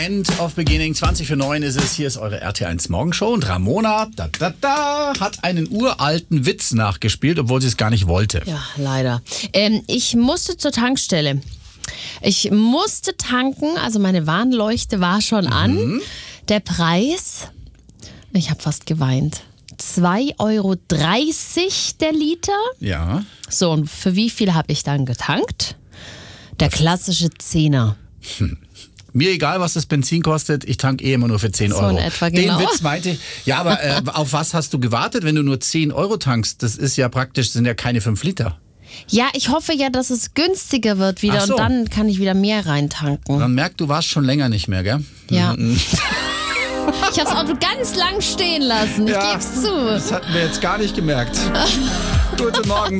End of Beginning, 8:20 ist es. Hier ist eure RT1 Morgenshow und Ramona hat einen uralten Witz nachgespielt, obwohl sie es gar nicht wollte. Ja, leider. Ich musste zur Tankstelle. Ich musste tanken, also meine Warnleuchte war schon an. Der Preis, ich habe fast geweint. 2,30 Euro der Liter. Ja. So, und für wie viel habe ich dann getankt? Der klassische Zehner. Mir egal, was das Benzin kostet, ich tank immer nur für 10 Euro. So in etwa, genau. Den Witz meinte ich. Ja, aber auf was hast du gewartet, wenn du nur 10 Euro tankst? Das ist ja praktisch, sind ja keine 5 Liter. Ja, ich hoffe ja, dass es günstiger wird wieder Ach so. und dann kann ich wieder mehr reintanken. Man merkt, du warst schon länger nicht mehr, gell? Ja. Ich habe das Auto ganz lang stehen lassen, ich geb's zu. Das hatten wir jetzt gar nicht gemerkt. Guten Morgen.